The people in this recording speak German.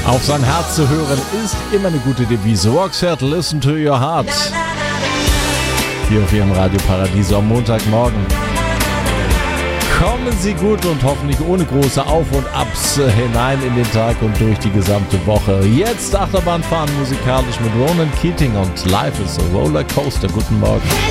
Auf sein Herz zu hören ist immer eine gute Devise. Roxette, listen to your heart. Hier auf Ihrem Radio Paradiso am Montagmorgen. Kommen Sie gut und hoffentlich ohne große Auf- und Abs hinein in den Tag und durch die gesamte Woche. Jetzt Achterbahn fahren musikalisch mit Ronan Keating und Life is a Rollercoaster. Guten Morgen.